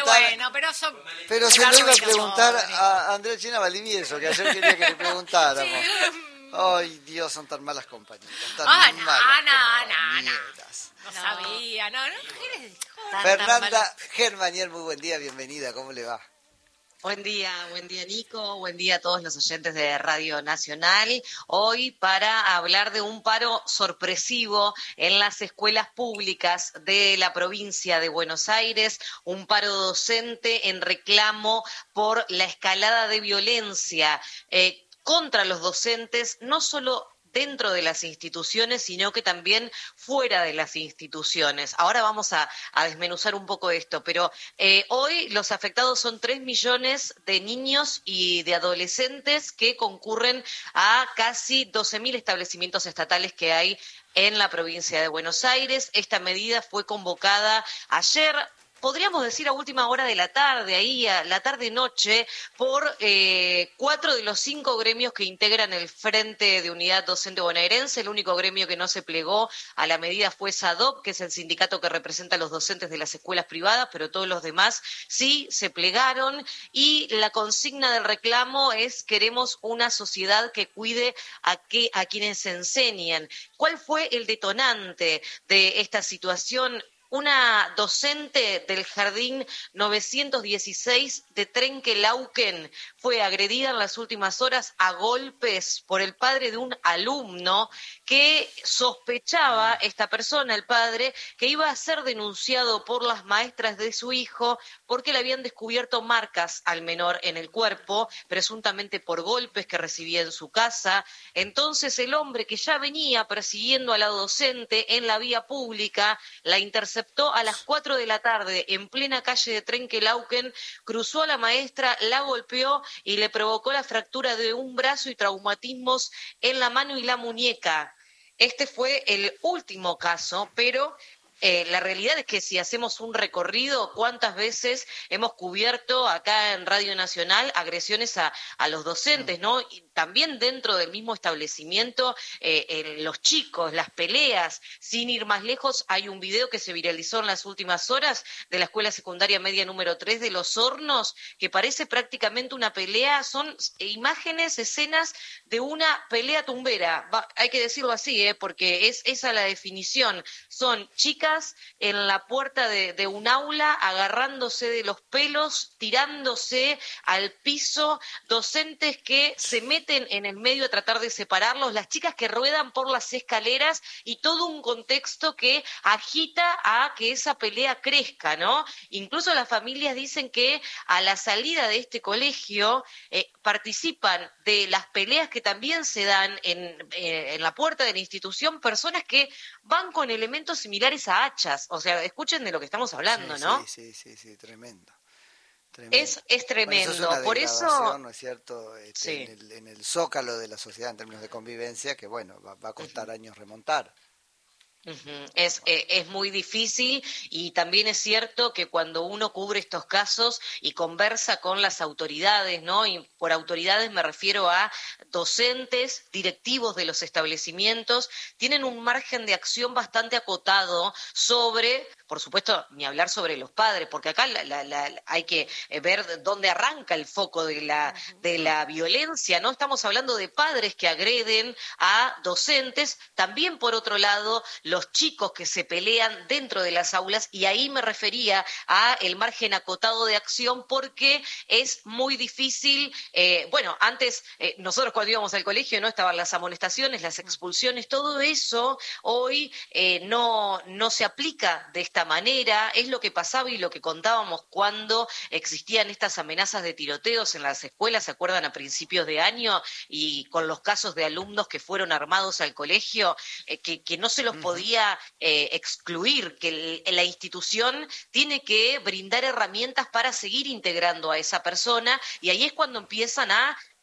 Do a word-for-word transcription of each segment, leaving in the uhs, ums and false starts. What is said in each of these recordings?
preguntar... bueno, pero son... Pero se lo iba a preguntar a Andrea Chena Valdivieso, que ayer quería que le preguntáramos. Sí. Ay, Dios, son tan malas compañeras. Tan Ah, no, malas no, no, compañeras. no, no sabía, no, no. Tan, Fernanda tan mal. Germanier, muy buen día, bienvenida, ¿cómo le va? Buen día, buen día Nico, buen día a todos los oyentes de Radio Nacional. Hoy para hablar de un paro sorpresivo en las escuelas públicas de la provincia de Buenos Aires, un paro docente en reclamo por la escalada de violencia eh, contra los docentes, no solo dentro de las instituciones, sino que también fuera de las instituciones. Ahora vamos a, a desmenuzar un poco esto, pero eh, hoy los afectados son tres millones de niños y de adolescentes que concurren a casi doce mil establecimientos estatales que hay en la provincia de Buenos Aires. Esta medida fue convocada ayer, podríamos decir a última hora de la tarde, ahí a la tarde-noche, por eh, cuatro de los cinco gremios que integran el Frente de Unidad Docente Bonaerense. El único gremio que no se plegó a la medida fue SADOP, que es el sindicato que representa a los docentes de las escuelas privadas, pero todos los demás sí se plegaron. Y la consigna del reclamo es: queremos una sociedad que cuide a, que, a quienes enseñan. ¿Cuál fue el detonante de esta situación? Una docente del Jardín novecientos dieciséis de Trenquelauquen fue agredida en las últimas horas a golpes por el padre de un alumno que sospechaba, esta persona, el padre, que iba a ser denunciado por las maestras de su hijo porque le habían descubierto marcas al menor en el cuerpo, presuntamente por golpes que recibía en su casa. Entonces el hombre, que ya venía persiguiendo a la docente en la vía pública, la interceptó a las cuatro de la tarde en plena calle de Trenquelauquen, cruzó a la maestra, la golpeó y le provocó la fractura de un brazo y traumatismos en la mano y la muñeca. Este fue el último caso, pero Eh, la realidad es que si hacemos un recorrido, ¿cuántas veces hemos cubierto acá en Radio Nacional agresiones a, a los docentes, ¿no? Y también dentro del mismo establecimiento, eh, eh, los chicos, las peleas. Sin ir más lejos, hay un video que se viralizó en las últimas horas de la Escuela Secundaria Media número tres de Los Hornos, que parece prácticamente una pelea. Son imágenes, escenas de una pelea tumbera. Va, hay que decirlo así, ¿eh? Porque es esa la definición. Son chicas en la puerta de, de un aula agarrándose de los pelos, tirándose al piso, docentes que se meten en el medio a tratar de separarlos, las chicas que ruedan por las escaleras y todo un contexto que agita a que esa pelea crezca, ¿no? Incluso las familias dicen que a la salida de este colegio eh, participan de las peleas que también se dan en, eh, en la puerta de la institución personas que van con elementos similares a hachas. O sea, escuchen de lo que estamos hablando, sí, ¿no? Sí, sí, sí, sí, tremendo. tremendo. Es, es tremendo. Bueno, eso es una Por eso, ¿no es cierto? Este, sí. en, el, en el zócalo de la sociedad en términos de convivencia, que bueno, va, va a costar uh-huh. años remontar. Uh-huh. Es, eh, es muy difícil, y también es cierto que cuando uno cubre estos casos y conversa con las autoridades, ¿no? Y por autoridades me refiero a docentes, directivos de los establecimientos, tienen un margen de acción bastante acotado sobre, por supuesto, ni hablar sobre los padres, porque acá la, la, la, hay que ver dónde arranca el foco de la, uh-huh. de la violencia, ¿no? Estamos hablando de padres que agreden a docentes, también por otro lado los chicos que se pelean dentro de las aulas, y ahí me refería a el margen acotado de acción, porque es muy difícil, eh, bueno, antes eh, nosotros cuando íbamos al colegio no estaban las amonestaciones, las expulsiones, todo eso hoy eh, no, no se aplica de esta manera. Es lo que pasaba y lo que contábamos cuando existían estas amenazas de tiroteos en las escuelas, ¿se acuerdan? A principios de año, y con los casos de alumnos que fueron armados al colegio, eh, que, que no se los podía podía eh, excluir, que el, la institución tiene que brindar herramientas para seguir integrando a esa persona, y ahí es cuando empiezan a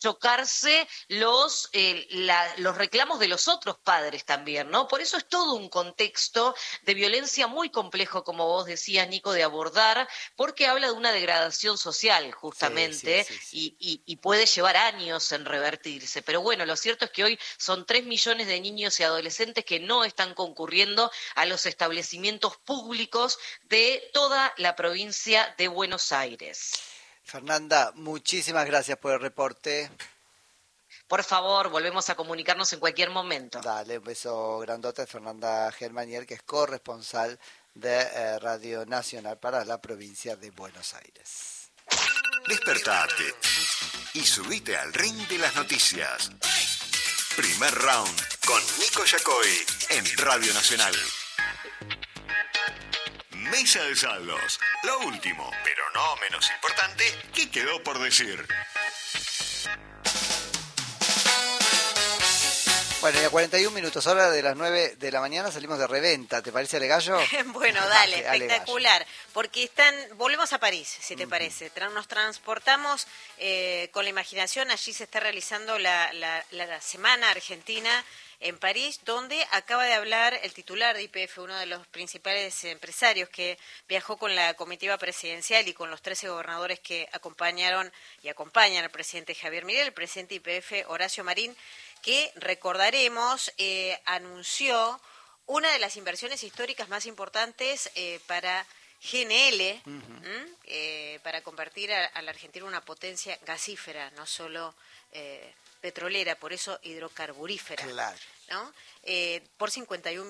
chocarse los, eh, la, los reclamos de los otros padres también, ¿no? Por eso es todo un contexto de violencia muy complejo, como vos decías, Nico, de abordar, porque habla de una degradación social, justamente, sí, sí, sí, sí. Y, y, y puede llevar años en revertirse. Pero bueno, lo cierto es que hoy son tres millones de niños y adolescentes que no están concurriendo a los establecimientos públicos de toda la provincia de Buenos Aires. Fernanda, muchísimas gracias por el reporte. Por favor, volvemos a comunicarnos en cualquier momento. Dale, un beso grandote a Fernanda Germanier, que es corresponsal de eh, Radio Nacional para la provincia de Buenos Aires. Despertate y subite al ring de las noticias. Primer round con Nico Yacoy en Radio Nacional. Mesa de saldos. Lo último, pero no menos importante, ¿qué quedó por decir? Bueno, y a cuarenta y un minutos, ahora de las nueve de la mañana salimos de reventa. ¿Te parece, Ale Gallo? Bueno, dale, Ale, Ale espectacular. Gallo. Porque están, volvemos a París, si te uh-huh. parece. Nos transportamos eh, con la imaginación. Allí se está realizando la, la, la Semana Argentina en París, donde acaba de hablar el titular de Y P F, uno de los principales empresarios que viajó con la comitiva presidencial y con los trece gobernadores que acompañaron y acompañan al presidente Javier Milei, el presidente de Y P F, Horacio Marín, que recordaremos, eh, anunció una de las inversiones históricas más importantes eh, para G N L, uh-huh. eh, para convertir a, a la Argentina en una potencia gasífera, no solo eh, petrolera, por eso hidrocarburífera, claro. ¿no? Eh, por cincuenta y un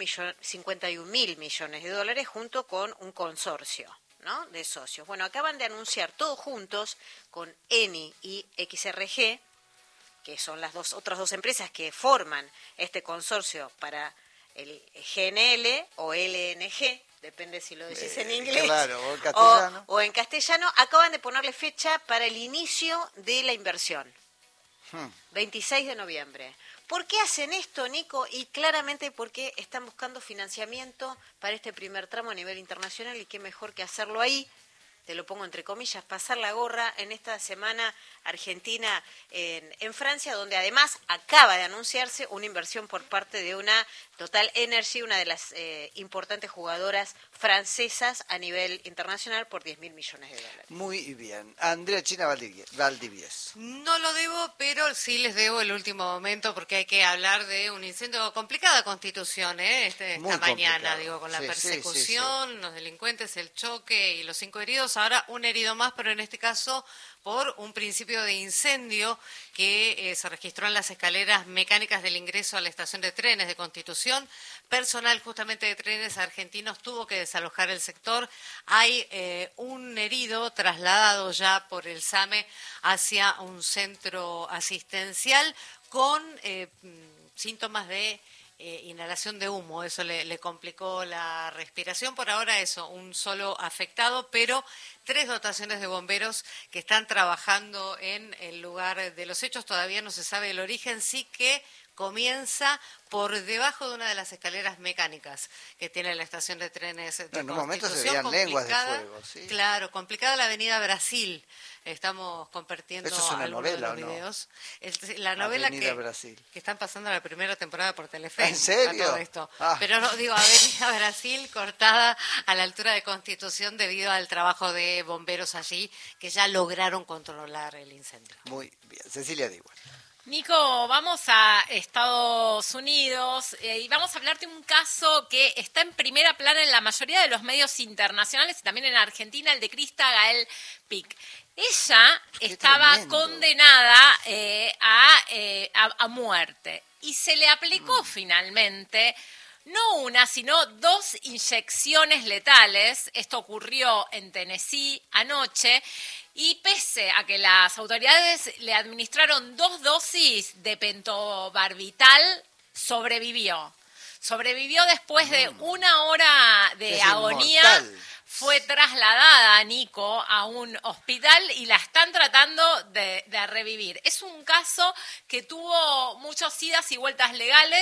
mil millones de dólares junto con un consorcio, ¿no?, de socios. Bueno, acaban de anunciar todos juntos con Eni y X R G, que son las dos otras dos empresas que forman este consorcio para el G N L o L N G, depende si lo decís en inglés claro, o, en castellano. O, o en castellano, acaban de ponerle fecha para el inicio de la inversión. Hmm. veintiséis de noviembre. ¿Por qué hacen esto, Nico? Y claramente porque están buscando financiamiento para este primer tramo a nivel internacional, y qué mejor que hacerlo ahí, te lo pongo entre comillas, pasar la gorra en esta semana argentina en, en Francia, donde además acaba de anunciarse una inversión por parte de una Total Energy, una de las eh, importantes jugadoras francesas a nivel internacional, por diez mil millones de dólares. Muy bien. Andrea China Valdivieso. No lo debo, pero sí les debo el último momento, porque hay que hablar de un incendio, complicada Constitución, ¿eh? Este, esta Muy mañana, complicado. digo, con la sí, persecución, sí, sí, sí. los delincuentes, el choque y los cinco heridos. Ahora un herido más, pero en este caso por un principio de incendio que eh, se registró en las escaleras mecánicas del ingreso a la estación de trenes de Constitución. Personal justamente de Trenes Argentinos tuvo que desalojar el sector. Hay eh, un herido trasladado ya por el SAME hacia un centro asistencial con eh, síntomas de Eh, inhalación de humo. Eso le, le complicó la respiración. Por ahora eso, un solo afectado, pero tres dotaciones de bomberos que están trabajando en el lugar de los hechos. Todavía no se sabe el origen, sí que comienza por debajo de una de las escaleras mecánicas que tiene la estación de trenes de no, en un momento se Constitución. veían lenguas de fuego, ¿sí? Claro, complicada la avenida Brasil. Estamos compartiendo ¿eso es una algunos novela, de los o no? videos. El, la novela Avenida que, Brasil. que están pasando la primera temporada por Telefe. ¿En serio? Todo esto. Ah. Pero no, digo, Avenida Brasil cortada a la altura de Constitución debido al trabajo de bomberos allí, que ya lograron controlar el incendio. Muy bien. Cecilia Diwan. Nico, vamos a Estados Unidos eh, y vamos a hablar de un caso que está en primera plana en la mayoría de los medios internacionales y también en Argentina, el de Krista Gael Pic. Ella Qué estaba tremendo. condenada eh, a, eh, a, a muerte y se le aplicó mm. finalmente no una, sino dos inyecciones letales. Esto ocurrió en Tennessee anoche. Y pese a que las autoridades le administraron dos dosis de pentobarbital, sobrevivió. Sobrevivió después de una hora de es agonía. Inmortal. Fue trasladada, Nico, a un hospital y la están tratando de, de revivir. Es un caso que tuvo muchas idas y vueltas legales.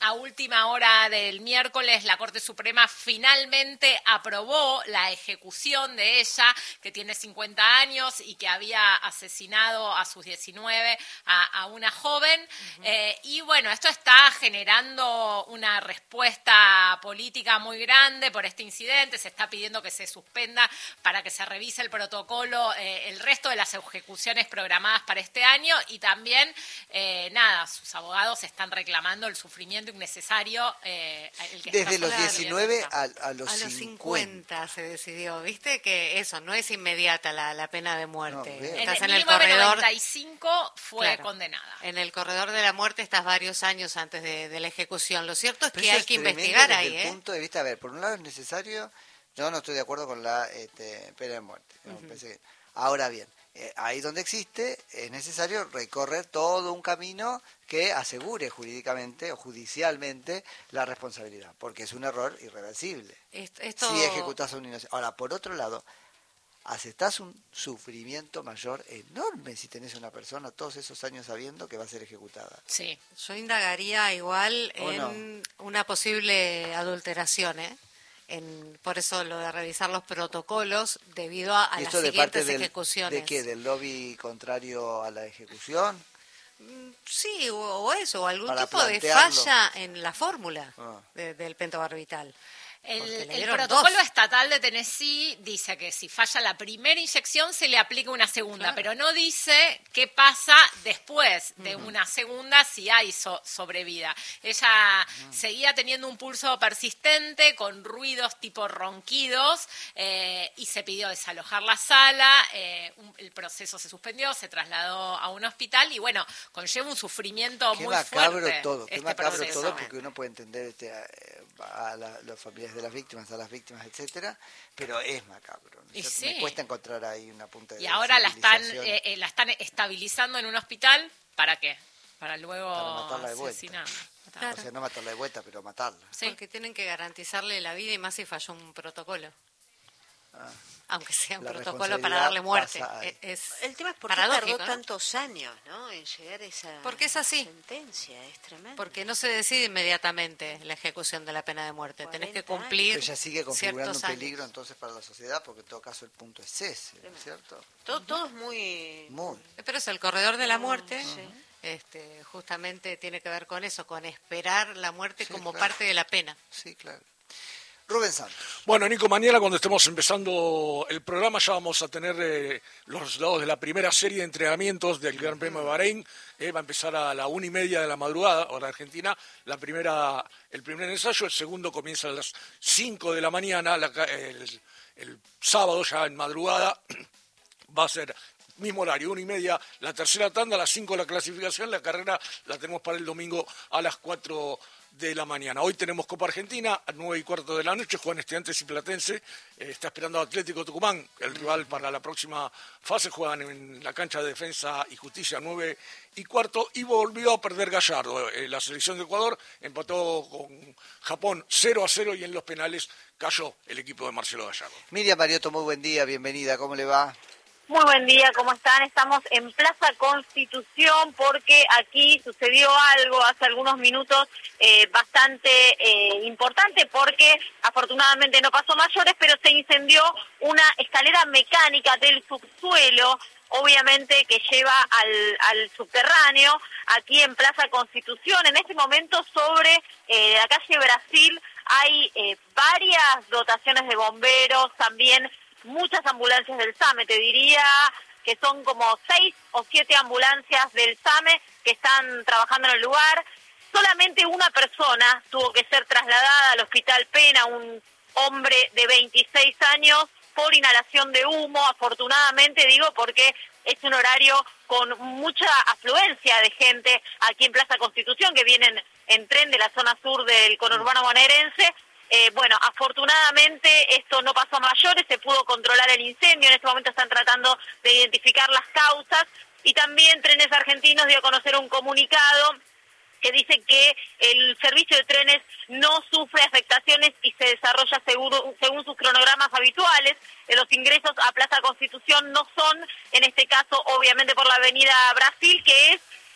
a última hora del miércoles la Corte Suprema finalmente aprobó la ejecución de ella, que tiene cincuenta años y que había asesinado a sus diecinueve a, a una joven. Uh-huh. Eh, y bueno, esto está generando una respuesta política muy grande por este incidente. Se está pidiendo que se suspenda para que se revise el protocolo, eh, el resto de las ejecuciones programadas para este año, y también, eh, nada, sus abogados están reclamando el sufrimiento innecesario. Eh, el que Desde está los diecinueve a, a los a los cincuenta. cincuenta se decidió, viste que eso no es inmediata la, la pena de muerte. No, en estás el en el mil novecientos corredor. noventa y cinco fue Claro, condenada. En el corredor de la muerte estás varios años antes de, de la ejecución. Lo cierto es Pero que eso hay es que tremendo investigar desde ahí, el ¿eh? punto de vista, a ver, por un lado es necesario, yo no estoy de acuerdo con la este, pena de muerte. No, uh-huh. Pensé que, ahora bien, eh, ahí donde existe es necesario recorrer todo un camino que asegure jurídicamente o judicialmente la responsabilidad, porque es un error irreversible. Esto, esto... Si ejecutas a un inocente. Ahora, por otro lado, aceptás un sufrimiento mayor enorme si tenés una persona todos esos años sabiendo que va a ser ejecutada. Sí. Yo indagaría igual en no? una posible adulteración, ¿eh? En, por eso lo de revisar los protocolos debido a, a las de siguientes parte del, ejecuciones. ¿De qué? ¿Del lobby contrario a la ejecución? Sí, o, o eso, o algún Para tipo de plantearlo. falla en la fórmula Ah. de, del pentobarbital. El, el protocolo dos. estatal de Tennessee dice que si falla la primera inyección se le aplica una segunda, claro. Pero no dice qué pasa después de uh-huh. una segunda si hay so, sobrevida. Ella uh-huh. seguía teniendo un pulso persistente con ruidos tipo ronquidos eh, y se pidió desalojar la sala. Eh, un, el proceso se suspendió, se trasladó a un hospital y bueno, conlleva un sufrimiento qué muy macabro fuerte. Todo, qué este macabro proceso. todo, porque uno puede entender este, a la, los familiares de las víctimas, a las víctimas, etcétera, pero es macabro. ¿No? Sí. Me cuesta encontrar ahí una punta de y ahora la están eh, eh, la están estabilizando en un hospital, ¿para qué? Para luego para matarla de asesinar. vuelta. Claro. O sea, no matarla de vuelta, pero matarla. Sí. Porque tienen que garantizarle la vida y más si falló un protocolo. Ah. Aunque sea un protocolo para darle muerte. Es el tema es por qué tardó ¿no? tantos años, ¿no? En llegar a esa Porque es así. sentencia, es tremendo. Porque no se decide inmediatamente la ejecución de la pena de muerte. Tenés que cumplir. Pero ya sigue configurando un peligro años. entonces para la sociedad, porque en todo caso el punto es ese, ¿no es cierto? Todo, todo es muy... muy. Pero es el corredor de la muerte. Sí. Este, justamente tiene que ver con eso, con esperar la muerte sí, como claro. parte de la pena. Sí, claro. Rubén Santos. Bueno, Nico, mañana cuando estemos empezando el programa ya vamos a tener eh, los resultados de la primera serie de entrenamientos del Gran Premio de Bahrein. Eh, va a empezar a la una y media de la madrugada, hora argentina. La primera, el primer ensayo, el segundo comienza a las cinco de la mañana. La, el, el sábado ya en madrugada va a ser mismo horario, una y media, la tercera tanda, a las cinco la clasificación. La carrera la tenemos para el domingo a las cuatro de la mañana. Hoy tenemos Copa Argentina a nueve y cuarto de la noche, juegan Estudiantes y Platense, eh, está esperando a Atlético Tucumán, el rival para la próxima fase, juegan en la cancha de Defensa y Justicia a nueve y cuarto, y volvió a perder Gallardo, eh, la selección de Ecuador empató con Japón cero a cero y en los penales cayó el equipo de Marcelo Gallardo. Miriam Mariotto, muy buen día, bienvenida, ¿cómo le va? Muy buen día, ¿cómo están? Estamos en Plaza Constitución porque aquí sucedió algo hace algunos minutos eh, bastante eh, importante porque afortunadamente no pasó mayores, pero se incendió una escalera mecánica del subsuelo, obviamente que lleva al, al subterráneo, aquí en Plaza Constitución. En este momento sobre eh, la calle Brasil hay eh, varias dotaciones de bomberos, también muchas ambulancias del SAME, te diría que son como seis o siete ambulancias del SAME que están trabajando en el lugar. Solamente una persona tuvo que ser trasladada al Hospital Pena, un hombre de veintiséis años, por inhalación de humo, afortunadamente digo porque es un horario con mucha afluencia de gente aquí en Plaza Constitución, que vienen en tren de la zona sur del conurbano bonaerense. Eh, bueno, afortunadamente esto no pasó a mayores, se pudo controlar el incendio, en este momento están tratando de identificar las causas y también Trenes Argentinos dio a conocer un comunicado que dice que el servicio de trenes no sufre afectaciones y se desarrolla seguro, según sus cronogramas habituales. Los ingresos a Plaza Constitución no son, en este caso, obviamente por la avenida Brasil, que es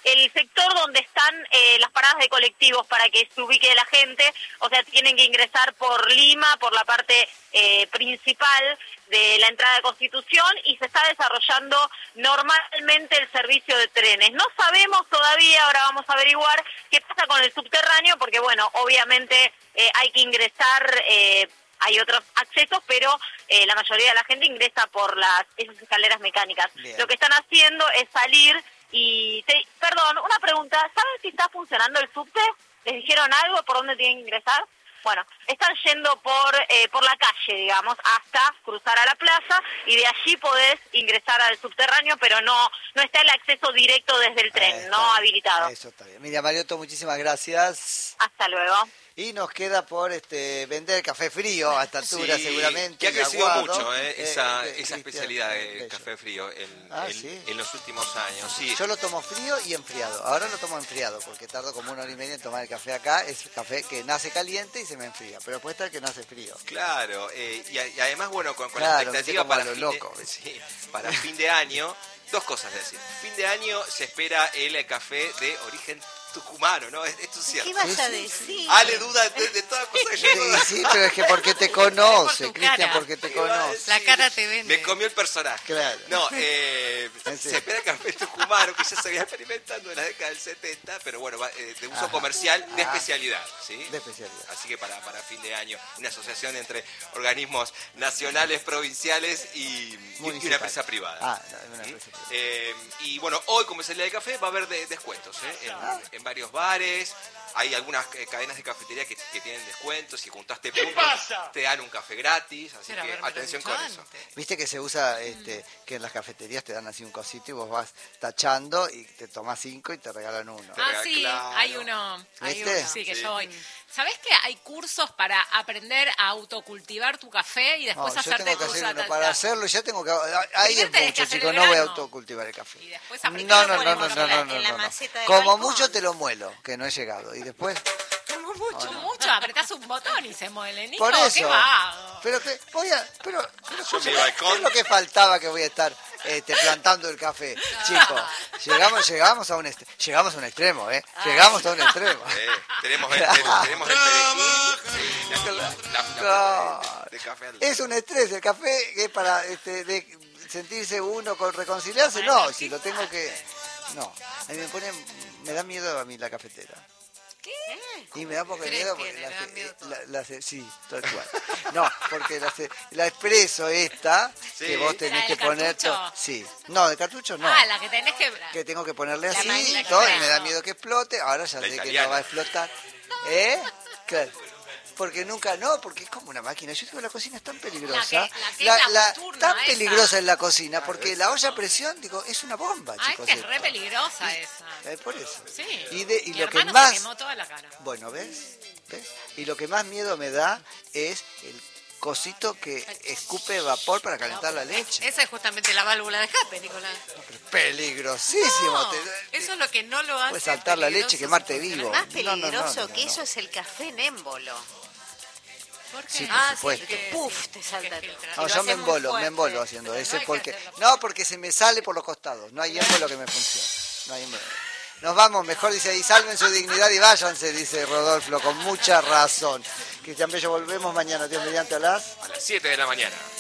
el sector donde están eh, las paradas de colectivos para que se ubique la gente, o sea, tienen que ingresar por Lima, por la parte eh, principal de la entrada de Constitución, y se está desarrollando normalmente el servicio de trenes. No sabemos todavía, ahora vamos a averiguar qué pasa con el subterráneo, porque bueno, obviamente eh, hay que ingresar, eh, hay otros accesos, pero eh, la mayoría de la gente ingresa por las esas escaleras mecánicas. Bien. Lo que están haciendo es salir y... Te, perdón, una pregunta, ¿saben si está funcionando el subte? ¿Les dijeron algo por dónde tienen que ingresar? Bueno, están yendo por eh, por la calle, digamos, hasta cruzar a la plaza, y de allí podés ingresar al subterráneo, pero no no está el acceso directo desde el tren, eh, no bien. habilitado. Eso está bien. Miriam Mariotto, muchísimas gracias. Hasta luego. Y nos queda por este vender café frío a esta altura, sí, seguramente. Que ha crecido aguado, mucho eh, esa, eh, esa especialidad del café frío en, ah, en, ¿sí? en los últimos años. Sí. Yo lo tomo frío y enfriado. Ahora lo tomo enfriado porque tardo como una hora y media en tomar el café acá. Es café que nace caliente y se me enfría, pero puede estar que nace frío. Claro, eh, y, y además, bueno, con, con claro, la expectativa para, lo fin loco, de, sí, para fin de año, dos cosas es decir. Fin de año se espera el café de origen tucumano, ¿no? Esto es cierto. ¿Qué vas sí, a sí. decir? Ale duda de, de todas las cosas que yo Sí, dudo. sí, pero es que porque te conoce, Por tu Cristian, cara. porque te conoce. La cara te vende. Me comió el personaje. Claro. No, eh, Sí. se espera café tucumano, que ya se había experimentando en la década del setenta, pero bueno, va, eh, de uso Ajá. comercial, de Ah. especialidad, ¿sí? De especialidad. Así que para, para fin de año, una asociación entre organismos nacionales, provinciales y, y una Municipal. empresa privada. Ah, no, una empresa privada. Eh, y bueno, hoy como es el día del café va a haber de- descuentos ¿eh? en, Ah. en varios bares. Hay algunas eh, cadenas de cafetería que, que tienen descuentos. Si juntaste puntos, te dan un café gratis. Así Pero que haberme atención dicho con eso. antes. Viste que se usa, este, que en las cafeterías te dan así un cosito y vos vas tachando y te tomás cinco y te regalan uno. Ah, Claro. sí, hay uno. Hay ¿Viste? uno. Sí, que Sí. yo voy. ¿Sabés que hay cursos para aprender a autocultivar tu café y después No, yo hacerte tengo que tus hacer uno. ataques? Para hacerlo ya tengo que... Ahí Primero es tenés que mucho, hacer chicos, el no voy a grano. autocultivar el café. Y después No, aprender no, a no, no, poner no, no, en no, la- no, en la no. maceta del Como balcón. mucho te lo muelo, que no he llegado. Y después... Como mucho, mucho, apretás un botón y se muele. Nico, Por qué eso. vago. Pero que voy a... Pero, pero Yo en mi escúchame, balcón. ¿qué es lo que faltaba que voy a estar este, plantando el café? Chicos, llegamos, llegamos a un est- llegamos a un extremo, ¿eh? Llegamos a un extremo. Eh, tenemos el, el- tenemos el perejil, sí, la, la- la- Claro. de café al- Es un estrés, el café que es para este, de sentirse uno con reconciliarse, Para no, no si lo tengo que... No, a mí me pone, me da miedo a mí la cafetera. ¿Qué? Y me da un poco de ¿Crees miedo que porque le la, da miedo todo? la, la- la- sí, tal cual. No, porque la, la expreso esta, Sí. que vos tenés ¿La que del poner... cartucho? to- Sí, no, de cartucho no. Ah, la que tenés que... Que tengo que ponerle La así máquina y que todo, y trajo. me da miedo que explote. Ahora ya La sé que italiana. no va a explotar. ¿Eh? Claro. Porque nunca, no, porque es como una máquina. Yo digo, la cocina es tan peligrosa. La que- la que es la nocturna, tan esa. peligrosa en la cocina, porque la olla a presión, digo, es una bomba, Ay, chicos. que es esto. re peligrosa esa. Eh, por eso. Sí. Y, de, y Mi lo que hermano más... se quemó toda la cara. Bueno, ¿ves? ¿ves? Y lo que más miedo me da es el cosito que escupe vapor para calentar la leche. Esa es justamente la válvula de escape, Nicolás. Peligrosísimo. No, Te- eso es lo que no lo hace. Puedes saltar la peligroso leche y quemarte su vivo. Más No, no, no, peligroso no, no, que no. eso es el café en émbolo. ¿Por qué? Sí, por Ah, supuesto. que- Puf, te que salta filtra. todo. No, Y lo yo me haces muy embolo, me fuerte. embolo haciendo Pero ese no hay que porque... hacerlo. No, porque se me sale por los costados. No hay embolo que me funcione. No hay embolo. Nos vamos, mejor dice ahí, salven su dignidad y váyanse, dice Rodolfo, con mucha razón. Cristian Bello, volvemos mañana, Dios mediante a las... a las siete de la mañana.